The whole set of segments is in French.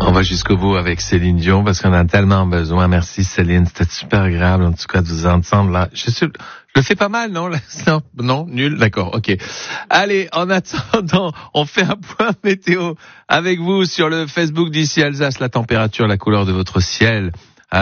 On va jusqu'au bout avec Céline Dion parce qu'on a tellement besoin. Merci Céline, c'était super agréable en tout cas de vous entendre là. Je le fais pas mal, non? Non, nul, d'accord, ok. Allez, en attendant, on fait un point météo avec vous sur le Facebook d'Ici Alsace, la température, la couleur de votre ciel,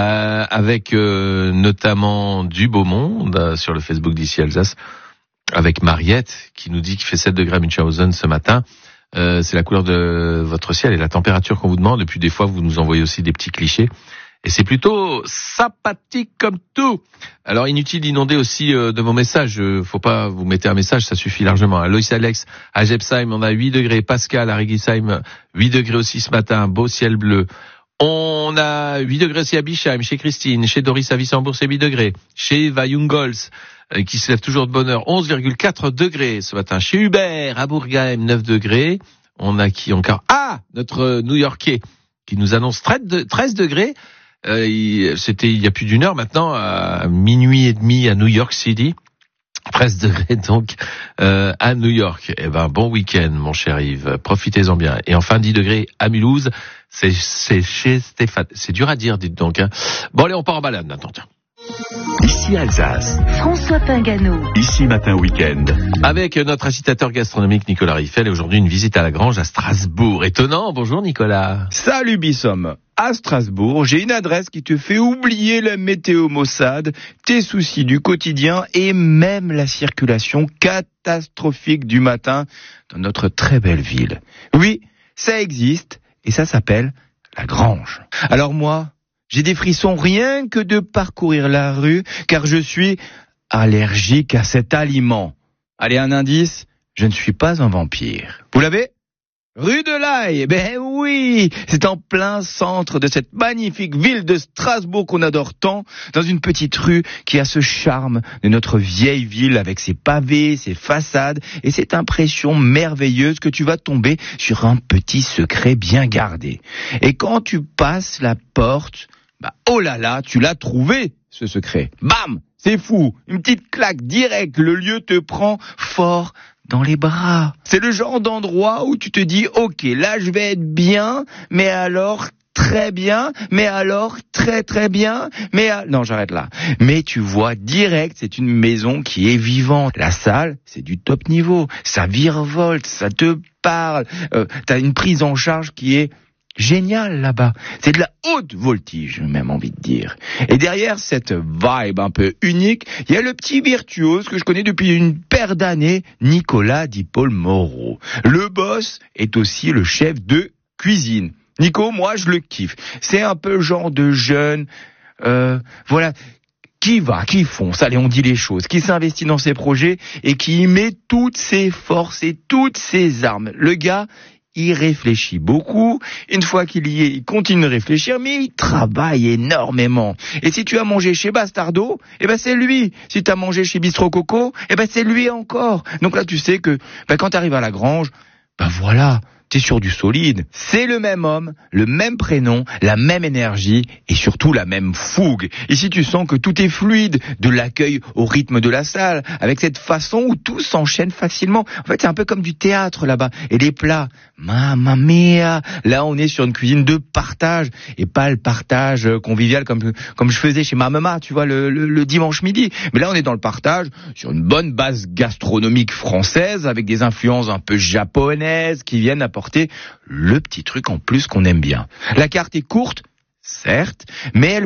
avec notamment du beau monde sur le Facebook d'Ici Alsace, avec Mariette qui nous dit qu'il fait 7 degrés à Münchhausen ce matin. C'est la couleur de votre ciel et la température qu'on vous demande. Et puis des fois, vous nous envoyez aussi des petits clichés. Et c'est plutôt sympathique comme tout. Alors, inutile d'inonder aussi de vos messages. Faut pas vous mettez un message, ça suffit largement. À Loïs Alex, à Jepsheim, on a 8 degrés. Pascal, à Regisheim, 8 degrés aussi ce matin. Beau ciel bleu. On a 8 degrés aussi à Bischheim, chez Christine. Chez Doris à Wissembourg, c'est 8 degrés. Chez Eva Jungholz, qui se lève toujours de bonne heure, 11,4 degrés ce matin. Chez Hubert, à Bourgheim, 9 degrés. On a qui encore? Ah, notre New-Yorkais, qui nous annonce 13 degrés. C'était il y a plus d'une heure maintenant, à minuit et demi à New York City. 13 degrés donc à New York. Eh ben, bon week-end, mon cher Yves. Profitez-en bien. Et enfin, 10 degrés à Mulhouse. C'est chez Stéphane. C'est dur à dire, dites donc. Hein. Bon, allez, on part en balade maintenant. Tiens. Ici Alsace. François Pingano. Ici Matin Week-end. Avec notre incitateur gastronomique Nicolas Riffel et aujourd'hui une visite à la Grange à Strasbourg. Étonnant, bonjour Nicolas. Salut Bissom. À Strasbourg, j'ai une adresse qui te fait oublier la météo maussade, tes soucis du quotidien et même la circulation catastrophique du matin dans notre très belle ville. Oui, ça existe et ça s'appelle la Grange. Alors moi, j'ai des frissons rien que de parcourir la rue car je suis allergique à cet aliment. Allez, un indice, je ne suis pas un vampire. Vous l'avez ? Rue de l'Aille, ben oui, c'est en plein centre de cette magnifique ville de Strasbourg qu'on adore tant, dans une petite rue qui a ce charme de notre vieille ville avec ses pavés, ses façades et cette impression merveilleuse que tu vas tomber sur un petit secret bien gardé. Et quand tu passes la porte, bah oh là là, tu l'as trouvé, ce secret. Bam, c'est fou, une petite claque directe, le lieu te prend fort dans les bras. C'est le genre d'endroit où tu te dis, ok, là je vais être bien, mais alors très bien, mais alors très très bien, non, j'arrête là. Mais tu vois direct, c'est une maison qui est vivante. La salle, c'est du top niveau, ça virevolte, ça te parle, t'as une prise en charge qui est génial là-bas. C'est de la haute voltige, j'ai même envie de dire. Et derrière cette vibe un peu unique, il y a le petit virtuose que je connais depuis une paire d'années, Nicolas Di Paul Moreau. Le boss est aussi le chef de cuisine. Nico, moi, je le kiffe. C'est un peu le genre de jeune, voilà, qui fonce, allez, on dit les choses, qui s'investit dans ses projets et qui y met toutes ses forces et toutes ses armes. Le gars, il réfléchit beaucoup. Une fois qu'il y est, il continue de réfléchir, mais il travaille énormément. Et si tu as mangé chez Bastardo, eh ben c'est lui. Si tu as mangé chez Bistro Coco, eh ben c'est lui encore. Donc là, tu sais que quand tu arrives à la Grange, voilà, t'es sur du solide. C'est le même homme, le même prénom, la même énergie et surtout la même fougue. Ici, tu sens que tout est fluide, de l'accueil au rythme de la salle, avec cette façon où tout s'enchaîne facilement. En fait, c'est un peu comme du théâtre là-bas. Et les plats, mamma mia, là on est sur une cuisine de partage et pas le partage convivial comme je faisais chez ma maman, tu vois, le dimanche midi. Mais là on est dans le partage sur une bonne base gastronomique française avec des influences un peu japonaises qui viennent apporter le petit truc en plus qu'on aime bien. La carte est courte, certes, mais elle